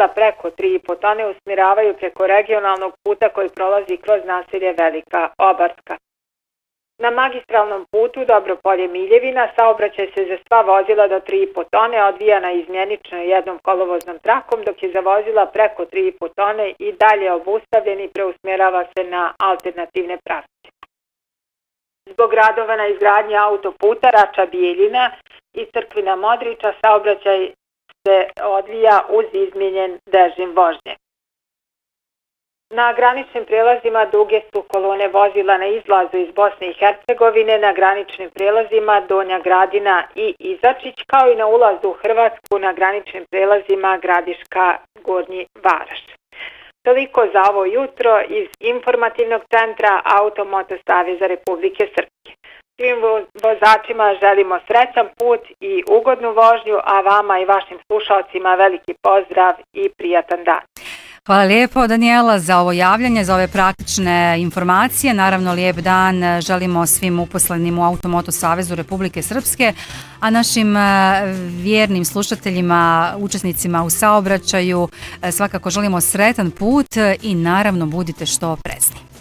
vozila preko 3,5 tone usmjeravaju preko regionalnog puta koji prolazi kroz naselje Velika Obarska. Na magistralnom putu Dobropolje-Miljevina saobraćaj se za sva vozila do 3,5 tone odvija na izmjenično jednom kolovoznom trakom, dok je za vozila preko 3,5 tone i dalje obustavljen i preusmjerava se na alternativne pravce. Zbog radova na izgradnji autoputa Rača-Bijeljina i Crkvina Modriča saobraćaj se odvija uz izmijenjen režim vožnje. Na graničnim prijelazima duge su kolone vozila na izlazu iz Bosne i Hercegovine, na graničnim prijelazima Donja Gradina i Izačić, kao i na ulazu u Hrvatsku na graničnim prijelazima Gradiška, Gornji Varaš. Toliko za ovo jutro iz informativnog centra Automoto Saveza Republike Srpske. Svim vozačima želimo srećan put i ugodnu vožnju, a vama i vašim slušalcima veliki pozdrav i prijatan dan. Hvala lijepo, Danijela, za ovo javljanje, za ove praktične informacije. Naravno, lijep dan želimo svim uposlenim u Automoto Savezu Republike Srpske, a našim vjernim slušateljima, učesnicima u saobraćaju svakako želimo sretan put i naravno budite što oprezni.